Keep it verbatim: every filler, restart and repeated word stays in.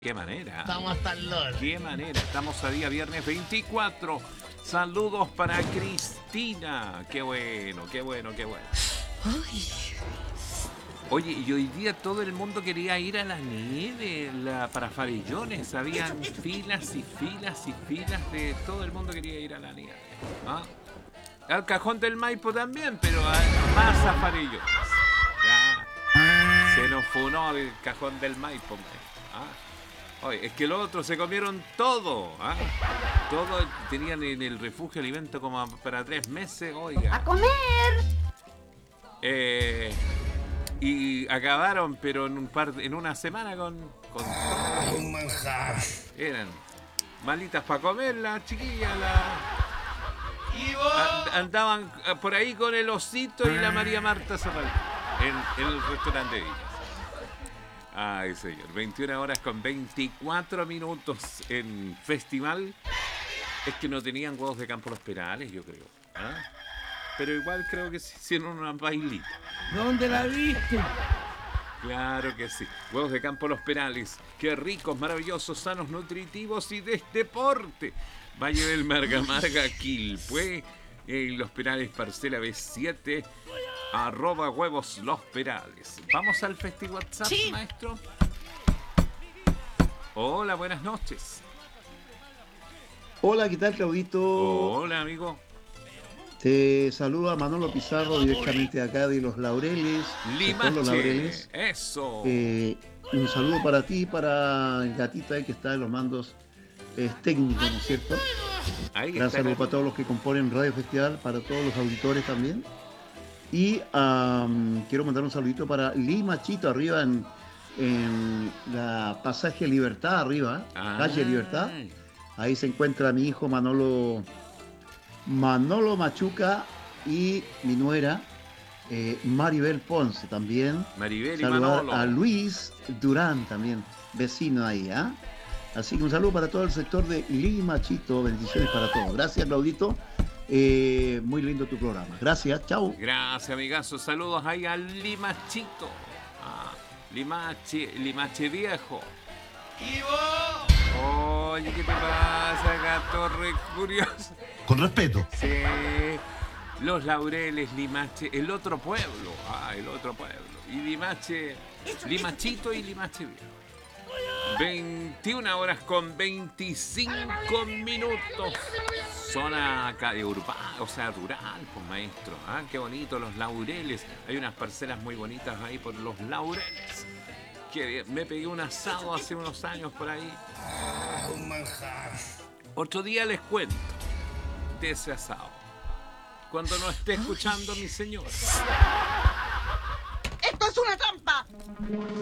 Qué manera. Estamos hasta el loro. Qué manera. Estamos a día viernes veinticuatro. Saludos para Cristina. Qué bueno, qué bueno, qué bueno. Ay. Oye, y hoy día todo el mundo quería ir a la nieve, la, para Farellones. Habían filas y filas y filas de todo el mundo quería ir a la nieve. ¿Ah? Al Cajón del Maipo también, pero a, más a Farellones. Ya. Se nos funó el Cajón del Maipo. ¿Ah? Oye, es que los otros se comieron todo, ¿ah? Todo tenían en el refugio alimento como para tres meses, oiga. ¡A comer! Eh, y acabaron, pero en un par, en una semana con, con todo. Un manjar. Eran malitas para comer las chiquillas, la, and, andaban por ahí con el Osito y la María Marta Zapal en, en el restaurante de Villas. Ay, señor. veintiuna horas con veinticuatro minutos en festival. Es que no tenían huevos de campo los Perales, yo creo. ¿Ah? Pero igual creo que sí hicieron una bailita. ¿Dónde la viste? Claro que sí. Huevos de campo los Perales. Qué ricos, maravillosos, sanos, nutritivos y de deporte. Valle del Marga Marga, Quilpué. En Los Perales, parcela B siete. Arroba huevos los Perales. Vamos al Festi WhatsApp, sí, maestro. Hola, buenas noches. Hola, ¿qué tal, Claudito? Hola, amigo. Te saluda Manolo Pizarro directamente de acá de Los Laureles. Limache. Los Laureles. Eso. Eh, un saludo para ti, para el gatito ahí que está en los mandos eh, técnicos, ¿no es cierto? Ahí Gran está. saludo para todos los que componen Radio Festival, para todos los auditores también. Y um, quiero mandar un saludito para Limachito arriba en, en la Pasaje Libertad arriba, Ah. calle Libertad. Ahí se encuentra mi hijo Manolo Manolo Machuca y mi nuera eh, Maribel Ponce también. Maribel y Saludar Manolo. a Luis Durán también, vecino ahí, ¿ah? ¿eh? Así que un saludo para todo el sector de Limachito, bendiciones para todos. Gracias, Claudito. Eh, muy lindo tu programa. Gracias, chao. Gracias, amigazo. Saludos ahí al Limachito. Ah, Limache, Limache viejo. Oye, ¿qué te pasa, gato re curioso? Con respeto. Sí. Los Laureles, Limache, el otro pueblo. Ah, el otro pueblo. Y Limache, Limachito y Limache viejo. veintiuna horas con veinticinco minutos. Zona acá de urbana, o sea, rural, pues, maestro. ¿Ah? Qué bonito, Los Laureles. Hay unas parcelas muy bonitas ahí por Los Laureles. Qué bien. Me pegué un asado hace unos años por ahí. Un manjar. Otro día les cuento de ese asado. Cuando no esté escuchando mi señora. ¡Esto es una trampa!